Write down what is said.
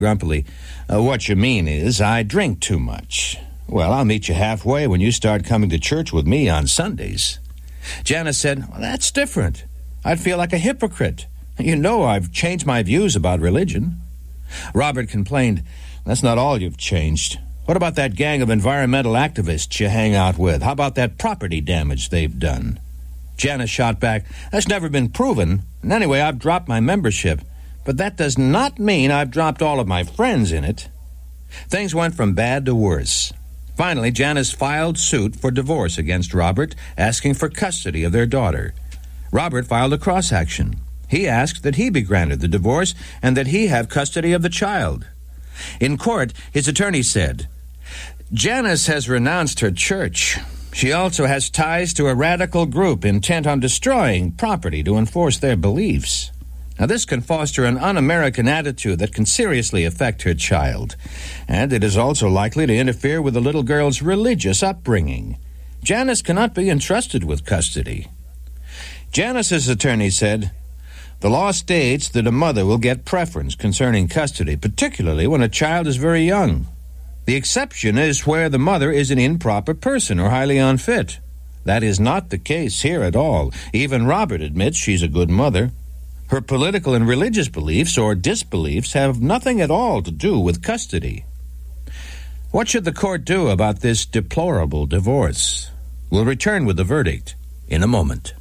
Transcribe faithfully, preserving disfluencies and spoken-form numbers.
grumpily, uh, what you mean is I drink too much. Well, I'll meet you halfway when you start coming to church with me on Sundays. Janice said, well, that's different. I'd feel like a hypocrite. You know I've changed my views about religion. Robert complained, that's not all you've changed. What about that gang of environmental activists you hang out with? How about that property damage they've done? Janice shot back, that's never been proven. And anyway, I've dropped my membership. But that does not mean I've dropped all of my friends in it. Things went from bad to worse. Finally, Janice filed suit for divorce against Robert, asking for custody of their daughter. Robert filed a cross-action. He asked that he be granted the divorce and that he have custody of the child. In court, his attorney said, Janice has renounced her church. She also has ties to a radical group intent on destroying property to enforce their beliefs. Now, this can foster an un-American attitude that can seriously affect her child, and it is also likely to interfere with the little girl's religious upbringing. Janice cannot be entrusted with custody. Janice's attorney said, the law states that a mother will get preference concerning custody, particularly when a child is very young. The exception is where the mother is an improper person or highly unfit. That is not the case here at all. Even Robert admits she's a good mother. Her political and religious beliefs or disbeliefs have nothing at all to do with custody. What should the court do about this deplorable divorce? We'll return with the verdict in a moment.